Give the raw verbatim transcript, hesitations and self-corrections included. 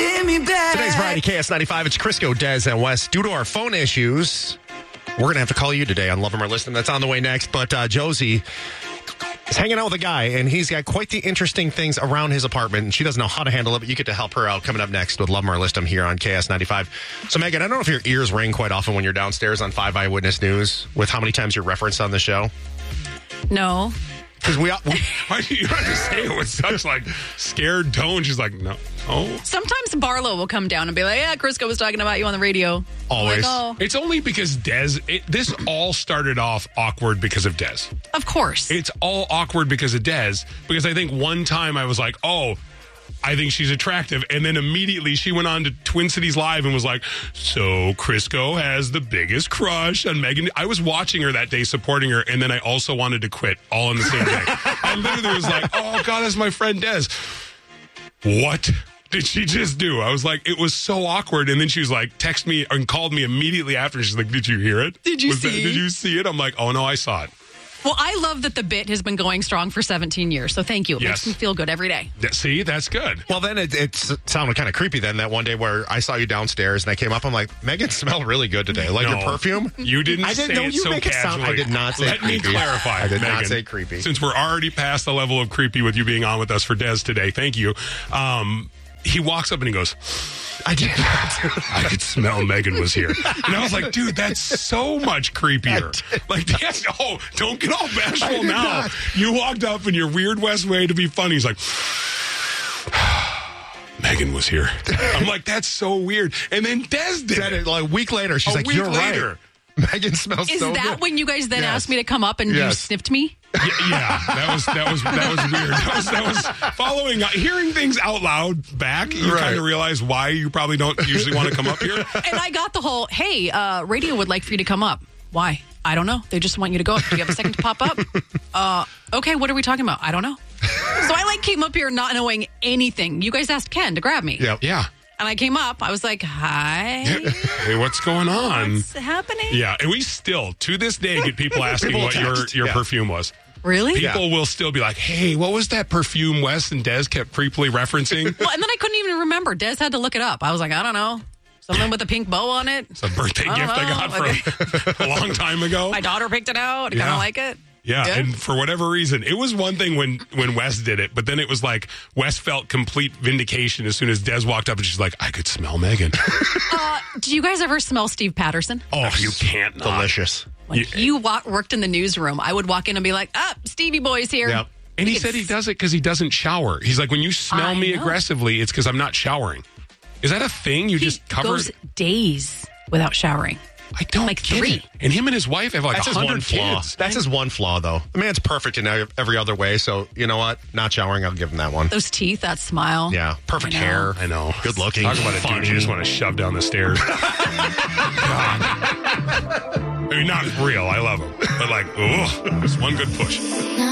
holding me back. Today's Variety K S ninety-five. It's Crisco, Des, and Wes. Due to our phone issues, we're going to have to call you today on Love 'Em or List 'Em. That's on the way next. But uh, Josie is hanging out with a guy, and he's got quite the interesting things around his apartment, and she doesn't know how to handle it, but you get to help her out coming up next with Love 'Em or List 'Em here on K S ninety-five. So, Megan, I don't know if your ears ring quite often when you're downstairs on five Eyewitness News with how many times you're referenced on the show. No. Because we, we Why do you have to say it with such like scared tone? She's like, no. Oh. Sometimes Barlow will come down and be like, yeah, Crisco was talking about you on the radio. always. Like, oh. It's only because Des, it, this all started off awkward because of Des. Of course. It's all awkward because of Des. Because I think one time I was like, oh, I think she's attractive. And then immediately she went on to Twin Cities Live and was like, so Crisco has the biggest crush on Megan. I was watching her that day, supporting her. And then I also wanted to quit all on the same day. I literally was like, oh, God, that's my friend Des. What did she just do? I was like, it was so awkward. And then she was like, text me and called me immediately after. She's like, did you hear it? Did you was see? That, did you see it? I'm like, oh, no, I saw it. Well, I love that the bit has been going strong for seventeen years. So thank you. It Yes. makes me feel good every day. That- see, that's good. Well, then it, it sounded kind of creepy then that one day where I saw you downstairs and I came up. I'm like, Megan smelled really good today. Like No. your perfume? You didn't I didn't say know it you so make it sound. casually. I did not say Let creepy. me clarify. I did Megan, not say creepy. Since we're already past the level of creepy with you being on with us for Des today, thank you. Um, he walks up and he goes, I did not do that. I could smell Megan was here. And I was like, dude, that's so much creepier. Like, that's, oh, don't get all bashful now. not. You walked up in your weird West way to be funny. He's like, Megan was here. I'm like, that's so weird. And then Des did Said it. it like a week later. She's A like, week you're later. right. Megan smells Is so that good. when you guys then Yes. asked me to come up and you Yes. sniffed me? Yeah, yeah, that was that was that was weird. That was that was following hearing things out loud back. You Right. kind of realize why you probably don't usually want to come up here. And I got the whole, hey, uh, radio would like for you to come up. Why? I don't know. They just want you to go up. Do you have a second to pop up? Uh, okay, what are we talking about? I don't know. So I like came up here not knowing anything. You guys asked Ken to grab me. Yep. Yeah. And I came up. I was like, hi. Hey, what's going on? What's happening? Yeah, and we still to this day get people asking People what your text, your yeah. perfume was. Really? People will still be like, "Hey, what was that perfume Wes and Des kept creepily referencing?" Well, and then I couldn't even remember. Des had to look it up. I was like, I don't know. Something with a pink bow on it. It's a birthday I don't gift I know. got from a long time ago. My daughter picked it out. I kind Yeah. of like it. Yeah, Good. and for whatever reason, it was one thing when when Wes did it, but then it was like Wes felt complete vindication as soon as Des walked up and she's like, "I could smell Megan." Uh, do you guys ever smell Steve Patterson? Oh, you can't not. Delicious. Like You- you wa- worked in the newsroom. I would walk in and be like, ah, Stevie Boy's here. Yep. And he It's- said he does it because he doesn't shower. He's like, when you smell I me know. aggressively, it's because I'm not showering. Is that a thing? You He just cover? goes days without showering. I don't like get three. it. And him and his wife have like a That's his one hundred flaw. kids. That's his one flaw, though. The man's perfect in every other way. So, you know what? Not showering, I'll give him that one. Those teeth, that smile. Yeah. Perfect I know. hair. I know. Good looking. Talk about a dude funny. you just want to shove down the stairs. God. I mean, not real. I love him. But like, ugh, it's one good push.